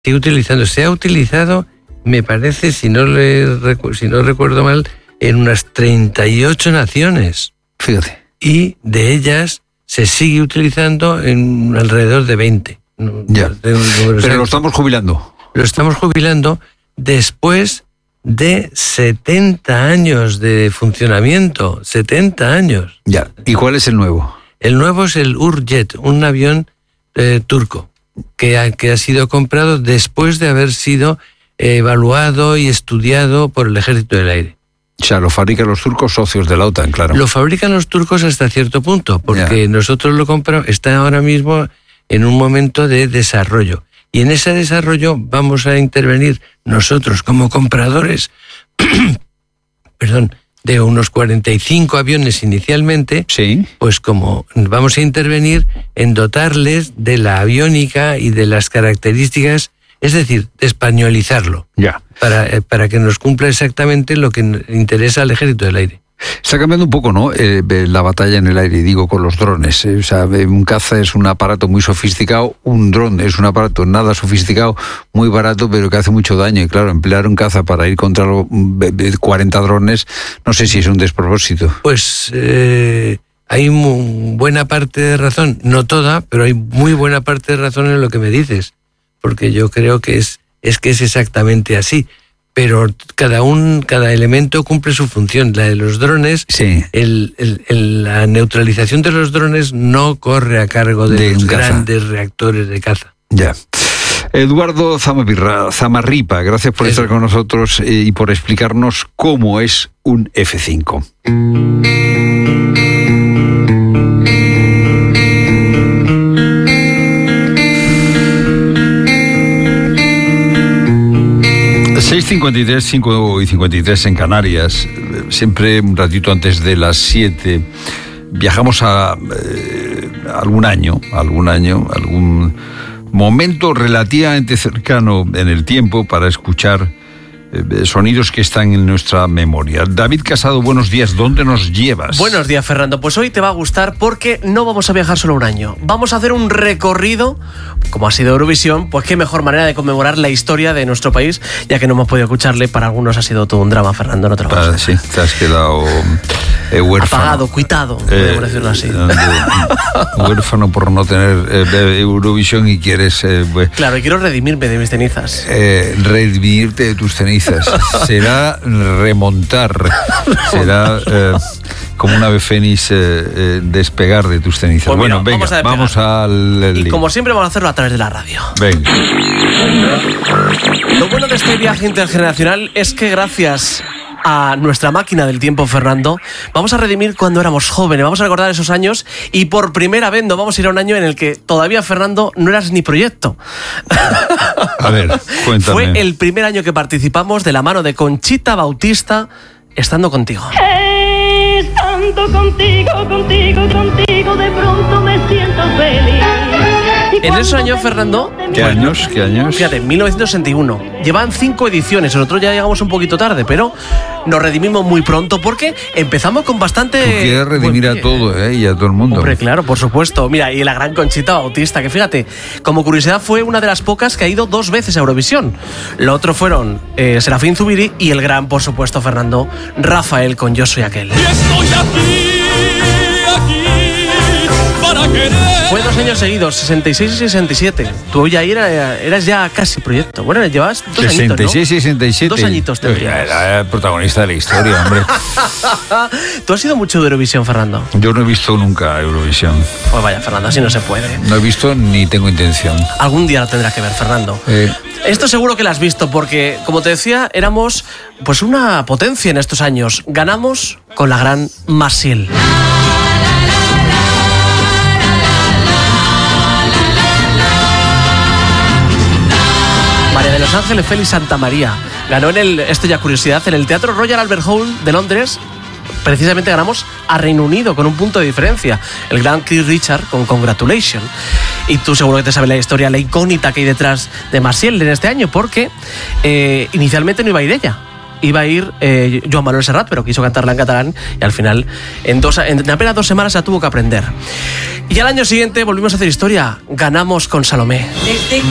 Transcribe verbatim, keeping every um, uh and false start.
sigue utilizando. Se ha utilizado, me parece, si no, le, si no recuerdo mal, en unas treinta y ocho naciones. Fíjate. Y de ellas se sigue utilizando en alrededor de veinte. Ya. De, de, de, de, Pero lo estamos jubilando. Lo estamos jubilando después de setenta años de funcionamiento. setenta años. Ya. ¿Y cuál es el nuevo? El nuevo es el Hurjet, un avión eh, turco que ha, que ha sido comprado después de haber sido eh, evaluado y estudiado por el Ejército del Aire. O sea, lo fabrican los turcos, socios de la OTAN, claro. Lo fabrican los turcos hasta cierto punto, porque yeah. nosotros lo compramos, está ahora mismo en un momento de desarrollo. Y en ese desarrollo vamos a intervenir nosotros como compradores, perdón, de unos cuarenta y cinco aviones inicialmente, sí. Pues como vamos a intervenir en dotarles de la aviónica y de las características, es decir, de españolizarlo, ya. para, para que nos cumpla exactamente lo que interesa al Ejército del Aire. Está cambiando un poco, ¿no?, eh, la batalla en el aire, digo, con los drones. Eh, o sea, un caza es un aparato muy sofisticado, un dron es un aparato nada sofisticado, muy barato, pero que hace mucho daño. Y claro, emplear un caza para ir contra los cuarenta drones, no sé si es un despropósito. Pues eh, hay muy buena parte de razón, no toda, pero hay muy buena parte de razón en lo que me dices, porque yo creo que es, es que es exactamente así. Pero cada un cada elemento cumple su función. La de los drones, sí. el, el, el, la neutralización de los drones no corre a cargo de, de los grandes reactores de caza. Ya. Eduardo Zamarripa, gracias por Eso. estar con nosotros y por explicarnos cómo es un F cinco. seis cincuenta y tres, cinco y cincuenta y tres en Canarias, siempre un ratito antes de las siete, viajamos a eh, algún año, algún año, algún momento relativamente cercano en el tiempo para escuchar eh, sonidos que están en nuestra memoria. David Casado, buenos días, ¿dónde nos llevas? Buenos días, Fernando, pues hoy te va a gustar porque no vamos a viajar solo un año, vamos a hacer un recorrido. Como ha sido Eurovisión, pues qué mejor manera de conmemorar la historia de nuestro país, ya que no hemos podido escucharle. Para algunos ha sido todo un drama, Fernando, no te lo vas a ah, Sí, te has quedado eh, huérfano. Apagado, cuitado, eh, podemos decirlo así. Eh, huérfano por no tener eh, Eurovisión y quieres... Eh, claro, y quiero redimirme de mis cenizas. Eh, redimirte de tus cenizas. Será remontar. Será... Eh, como un ave fénix eh, eh, despegar de tus cenizas. Pues bueno, mira, venga, vamos, vamos al... Y como siempre vamos a hacerlo a través de la radio. Venga. Lo bueno de este viaje intergeneracional es que gracias a nuestra máquina del tiempo, Fernando, vamos a redimir cuando éramos jóvenes, vamos a recordar esos años y por primera vez nos vamos a ir a un año en el que todavía, Fernando, no eras ni proyecto. A ver, cuéntame. Fue el primer año que participamos de la mano de Conchita Bautista, Estando Contigo. Estando contigo, contigo, contigo, de pronto me siento feliz. En esos años, Fernando... ¿Qué años? ¿Qué años? Fíjate, mil novecientos sesenta y uno. Llevan cinco ediciones, nosotros ya llegamos un poquito tarde, pero nos redimimos muy pronto porque empezamos con bastante... Tú quieres redimir pues, a todo, ¿eh? Y a todo el mundo. Hombre, claro, por supuesto. Mira, y la gran Conchita Bautista, que fíjate, como curiosidad fue una de las pocas que ha ido dos veces a Eurovisión. Lo otro fueron eh, Serafín Zubiri y el gran, por supuesto, Fernando, Rafael con Yo Soy Aquel. Y estoy aquí, aquí, para querer. Fue dos años seguidos, sesenta y seis y sesenta y siete. Tú ya era, eras ya casi proyecto. Bueno, llevabas dos sesenta y seis, añitos, ¿no? sesenta y siete. Dos añitos tendrías. Era el protagonista de la historia, hombre. ¿Tú has ido mucho de Eurovisión, Fernando? Yo no he visto nunca Eurovisión. Pues vaya, Fernando, así no se puede. No he visto ni tengo intención. Algún día lo tendrás que ver, Fernando. Eh... Esto seguro que lo has visto porque, como te decía, éramos pues una potencia en estos años. Ganamos con la gran Maciel. María de los Ángeles Félix Santamaría ganó en el, esto ya curiosidad, en el Teatro Royal Albert Hall de Londres. Precisamente ganamos a Reino Unido con un punto de diferencia. El gran Keith Richards con Congratulations. Y tú seguro que te sabes la historia, la incógnita que hay detrás de Maciel en este año, porque eh, inicialmente no iba a ir ella. Iba a ir eh, Joan Manuel Serrat, pero quiso cantarla en catalán y al final en, dos, en apenas dos semanas la tuvo que aprender. Y al año siguiente volvimos a hacer historia. Ganamos con Salomé. Desde